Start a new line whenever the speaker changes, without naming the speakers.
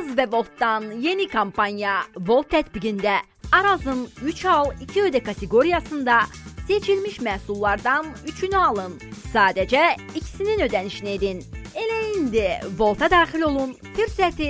Araz və Voltdan yeni kampanya Volt tətbiqində Arazın 3 al 2 ödə kateqoriyasında seçilmiş məhsullardan 3-ünü alın. Sadəcə ikisinin ödənişini edin. Elə indi Volta daxil olun, fürsəti